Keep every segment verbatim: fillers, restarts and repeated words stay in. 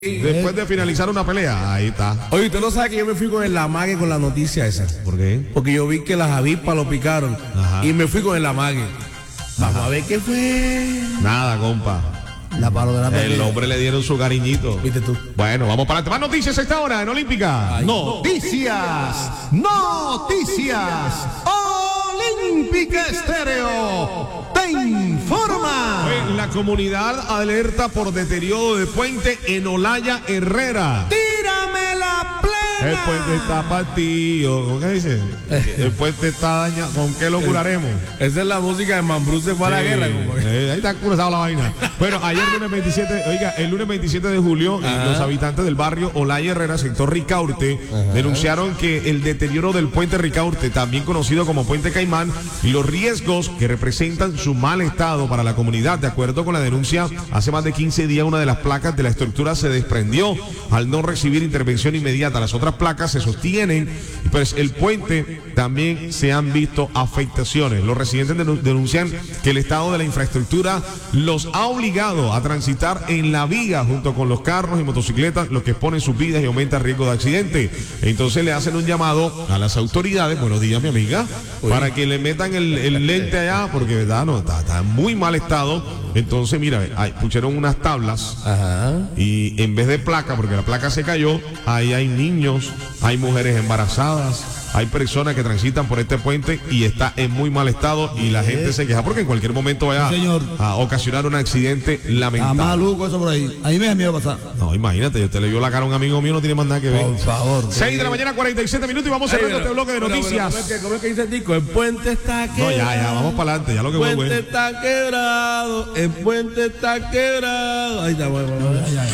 Después de finalizar una pelea, ahí está. Oye, usted no sabe que yo me fui con el amague con la noticia esa. ¿Por qué? Porque yo vi que las avispas lo picaron. Ajá. Y me fui con el amague. Vamos Ajá. a ver qué fue. Nada, compa. La palo de la pelea. El hombre le dieron su cariñito. ¿Viste tú? Bueno, vamos para adelante. Más noticias a esta hora en Olímpica. Ay. Noticias, noticias. Olímpica Estéreo te informa. En la comunidad alerta por deterioro de puente en Olaya Herrera. Tírame la plena. El puente está partido. ¿Cómo que dice? El puente está dañado. ¿Con qué lo curaremos? Esa es la música de Mambrú se fue a la Sí, guerra. Como que... eh, ahí está cruzada la vaina. Bueno, ayer lunes veintisiete, oiga, el lunes veintisiete de julio, Ajá. los habitantes del barrio Olaya Herrera, sector Ricaurte, Ajá. denunciaron que el deterioro del puente Ricaurte, también conocido como puente Caimán, y los riesgos que representan su mal estado para la comunidad. De acuerdo con la denuncia, hace más de quince días una de las placas de la estructura se desprendió al no recibir intervención inmediata. Las otras placas se sostienen, pues el puente también se han visto afectaciones. Los residentes denuncian que el estado de la infraestructura los ha obligado a transitar en la vía junto con los carros y motocicletas, lo que expone sus vidas y aumenta el riesgo de accidente. Entonces le hacen un llamado a las autoridades, buenos días mi amiga, Uy. para que le metan el, el lente allá, porque verdad no está, está en muy mal estado. Entonces mira, ahí pusieron unas tablas Ajá. y en vez de placa, porque la placa se cayó, ahí hay niños, hay mujeres embarazadas, hay personas que transitan por este puente y está en muy mal estado y la gente se queja porque en cualquier momento vaya sí, a ocasionar un accidente lamentable. A maluco eso por ahí. Ahí me da miedo pasar. No, imagínate, usted le vio la cara a un amigo mío, no tiene más nada que ver. Por favor. seis de la mañana, cuarenta y siete minutos y vamos cerrando este bloque de pero, noticias. pero, pero, ¿cómo es que dice el disco? El puente está quebrado. No, ya, ya, vamos para adelante, ya lo que El fue, puente güey. está quebrado, el puente está quebrado. Ahí está, bueno, bueno. Ay, ay,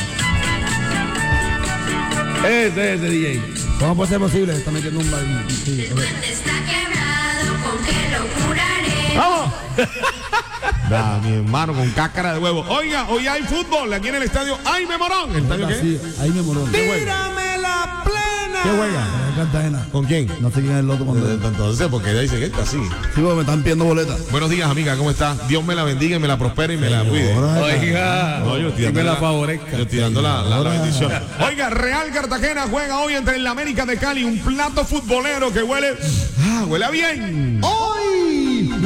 ay. Ese, ese D J. ¿Cómo puede ser posible? Está metiendo un baile. Sí, El puente está quebrado, ¿con qué lo curaré? ¡Vamos! Da, mi hermano, con cáscara de huevo. Oiga, hoy hay fútbol aquí en el estadio Jaime Morón. ¿El estadio qué? Sí, ahí me moró. Tírame la plena. ¿Qué juega? Cartagena. ¿Con quién? No sé quién es el otro cuando. Entonces, porque ella dice que está así. Sí, porque me están pidiendo boletas. Buenos días, amiga, ¿cómo está? Dios me la bendiga y me la prospere y me la cuide. Oiga, No, yo estoy y dando me la la- favorezca. Yo estoy dando la, la- la bendición. Oiga, Real Cartagena juega hoy entre el América de Cali, un plato futbolero que huele, ah, huele a bien. ¡Oh!